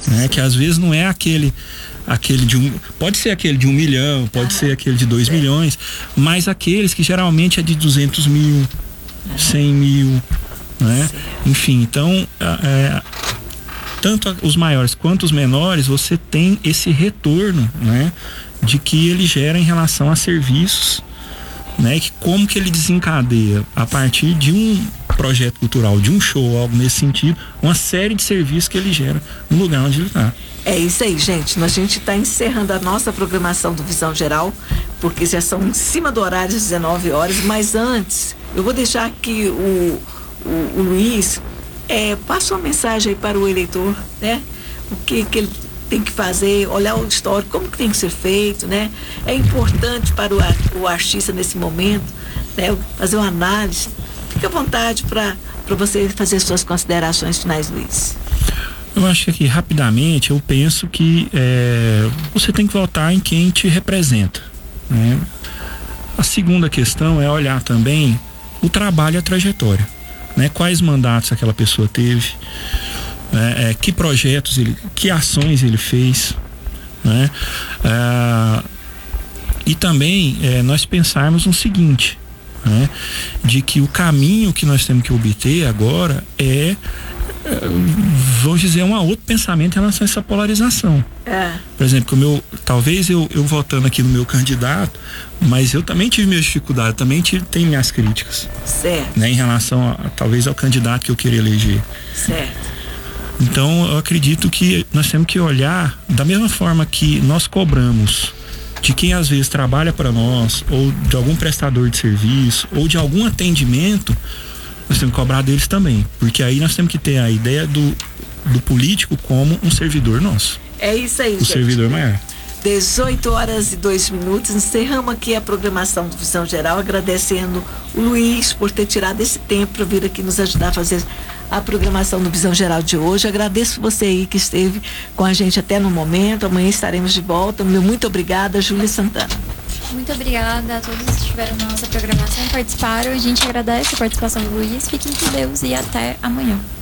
né? Que às vezes não é aquele de pode ser aquele de 1 milhão, pode ser aquele de 2 milhões, mas aqueles que geralmente é de 200 mil, 100 mil, né? Enfim, então tanto os maiores quanto os menores, você tem esse retorno, né? De que ele gera em relação a serviços, né? Que como que ele desencadeia a partir de um projeto cultural, de um show, algo nesse sentido, uma série de serviços que ele gera no lugar onde ele está. É isso aí, gente. A gente está encerrando a nossa programação do Visão Geral, porque já são em cima do horário às 19 horas, mas antes, eu vou deixar aqui o Luiz passa uma mensagem aí para o eleitor, né? O que ele tem que fazer, olhar o histórico, como que tem que ser feito, né? É importante para o artista nesse momento, né? Fazer uma análise. Fique à vontade para você fazer suas considerações finais, Luiz. Eu acho que aqui, rapidamente, eu penso que você tem que votar em quem te representa, né? A segunda questão é olhar também o trabalho e a trajetória, né? Quais mandatos aquela pessoa teve, que projetos que ações ele fez, né? E também nós pensarmos no seguinte, né? De que o caminho que nós temos que obter agora vamos dizer, um outro pensamento em relação a essa polarização. Por exemplo, talvez eu votando aqui no meu candidato, mas eu também tive minhas dificuldades, também tenho minhas críticas. Certo. Né, em relação talvez ao candidato que eu queria eleger. Certo. Então eu acredito que nós temos que olhar da mesma forma que nós cobramos de quem às vezes trabalha para nós, ou de algum prestador de serviço, ou de algum atendimento, nós temos que cobrar deles também, porque aí nós temos que ter a ideia do político como um servidor nosso. É isso aí, o servidor maior. 18 horas e 2 minutos, encerramos aqui a programação do Visão Geral, agradecendo o Luiz por ter tirado esse tempo para vir aqui nos ajudar a fazer a programação do Visão Geral de hoje. Agradeço você aí que esteve com a gente até no momento. Amanhã estaremos de volta. Muito obrigada, Júlia Santana. Muito obrigada a todos que estiveram na nossa programação e participaram. A gente agradece a participação do Luiz. Fiquem com Deus e até amanhã.